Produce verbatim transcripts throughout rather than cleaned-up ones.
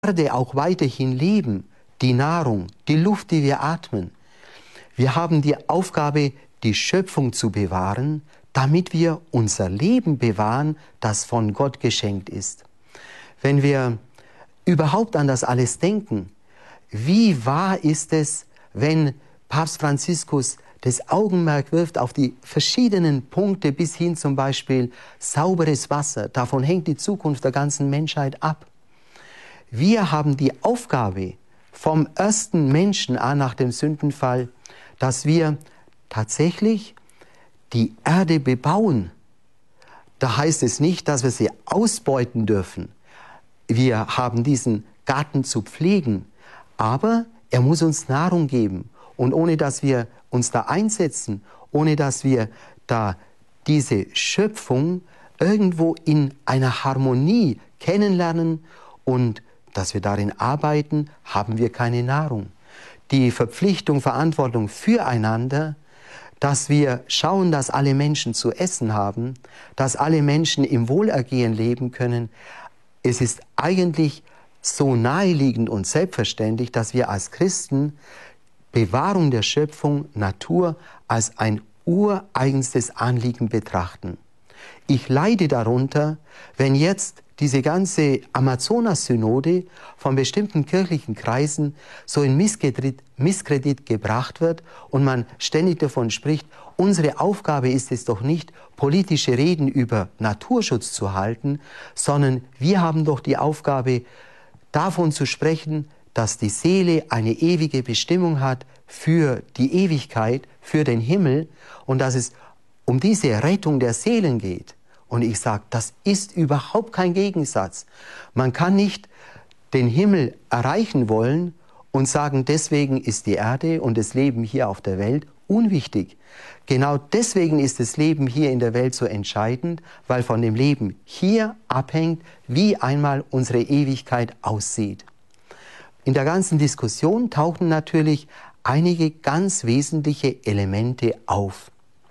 Erde auch weiterhin leben, die Nahrung, die Luft, die wir atmen. Wir haben die Aufgabe, die Schöpfung zu bewahren, damit wir unser Leben bewahren, das von Gott geschenkt ist. Wenn wir überhaupt an das alles denken, wie wahr ist es, wenn Papst Franziskus das Augenmerk wirft auf die verschiedenen Punkte bis hin zum Beispiel sauberes Wasser. Davon hängt die Zukunft der ganzen Menschheit ab. Wir haben die Aufgabe vom ersten Menschen an nach dem Sündenfall, dass wir tatsächlich die Erde bebauen. Da heißt es nicht, dass wir sie ausbeuten dürfen. Wir haben diesen Garten zu pflegen, aber er muss uns Nahrung geben. Und ohne dass wir uns da einsetzen, ohne dass wir da diese Schöpfung irgendwo in einer Harmonie kennenlernen und dass wir darin arbeiten, haben wir keine Nahrung. Die Verpflichtung, Verantwortung füreinander, dass wir schauen, dass alle Menschen zu essen haben, dass alle Menschen im Wohlergehen leben können. Es ist eigentlich so naheliegend und selbstverständlich, dass wir als Christen Bewahrung der Schöpfung, Natur als ein ureigenstes Anliegen betrachten. Ich leide darunter, wenn jetzt diese ganze Amazonas-Synode von bestimmten kirchlichen Kreisen so in Misskredit, Misskredit gebracht wird und man ständig davon spricht, unsere Aufgabe ist es doch nicht, politische Reden über Naturschutz zu halten, sondern wir haben doch die Aufgabe, davon zu sprechen, dass die Seele eine ewige Bestimmung hat für die Ewigkeit, für den Himmel und dass es um diese Rettung der Seelen geht. Und ich sage, das ist überhaupt kein Gegensatz. Man kann nicht den Himmel erreichen wollen und sagen, deswegen ist die Erde und das Leben hier auf der Welt unwichtig. Genau deswegen ist das Leben hier in der Welt so entscheidend, weil von dem Leben hier abhängt, wie einmal unsere Ewigkeit aussieht. In der ganzen Diskussion tauchen natürlich einige ganz wesentliche Elemente auf.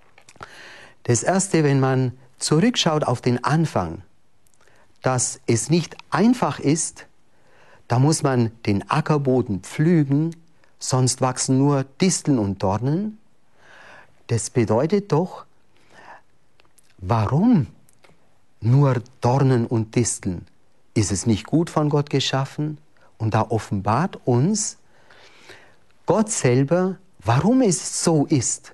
Das erste, wenn man zurückschaut auf den Anfang, dass es nicht einfach ist, da muss man den Ackerboden pflügen, sonst wachsen nur Disteln und Dornen. Das bedeutet doch, warum nur Dornen und Disteln? Ist es nicht gut von Gott geschaffen? Und da offenbart uns Gott selber, warum es so ist.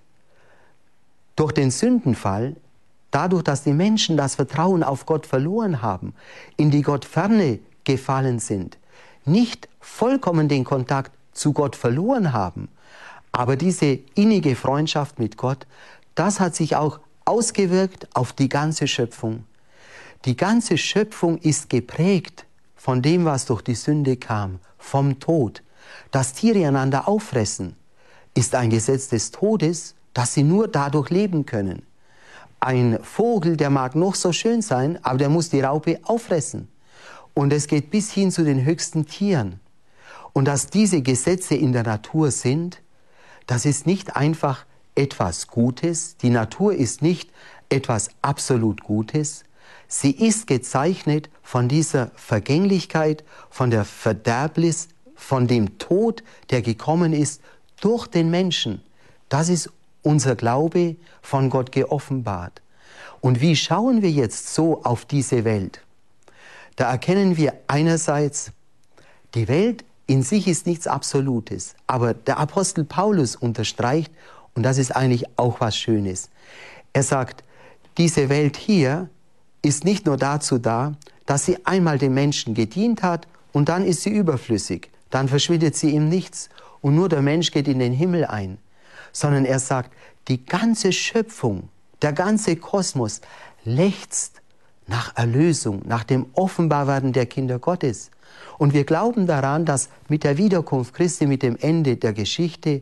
Durch den Sündenfall, dadurch, dass die Menschen das Vertrauen auf Gott verloren haben, in die Gottferne gefallen sind, nicht vollkommen den Kontakt zu Gott verloren haben, aber diese innige Freundschaft mit Gott, das hat sich auch ausgewirkt auf die ganze Schöpfung. Die ganze Schöpfung ist geprägt von dem, was durch die Sünde kam, vom Tod. Dass Tiere einander auffressen, ist ein Gesetz des Todes, dass sie nur dadurch leben können. Ein Vogel, der mag noch so schön sein, aber der muss die Raupe auffressen. Und es geht bis hin zu den höchsten Tieren. Und dass diese Gesetze in der Natur sind, das ist nicht einfach etwas Gutes. Die Natur ist nicht etwas absolut Gutes. Sie ist gezeichnet von dieser Vergänglichkeit, von der Verderbnis, von dem Tod, der gekommen ist durch den Menschen. Das ist unser Glaube, von Gott geoffenbart. Und wie schauen wir jetzt so auf diese Welt? Da erkennen wir einerseits, die Welt in sich ist nichts Absolutes, aber der Apostel Paulus unterstreicht, und das ist eigentlich auch was Schönes. Er sagt, diese Welt hier ist nicht nur dazu da, dass sie einmal dem Menschen gedient hat und dann ist sie überflüssig, dann verschwindet sie im Nichts und nur der Mensch geht in den Himmel ein. Sondern er sagt, die ganze Schöpfung, der ganze Kosmos lechzt nach Erlösung, nach dem Offenbarwerden der Kinder Gottes. Und wir glauben daran, dass mit der Wiederkunft Christi, mit dem Ende der Geschichte,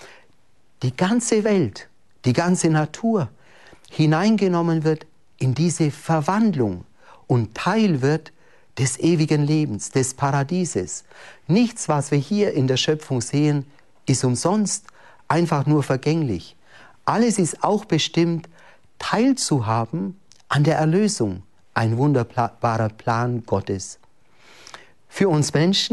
die ganze Welt, die ganze Natur hineingenommen wird in diese Verwandlung und Teil wird des ewigen Lebens, des Paradieses. Nichts, was wir hier in der Schöpfung sehen, ist umsonst, einfach nur vergänglich. Alles ist auch bestimmt, teilzuhaben an der Erlösung. Ein wunderbarer Plan Gottes. Für uns Menschen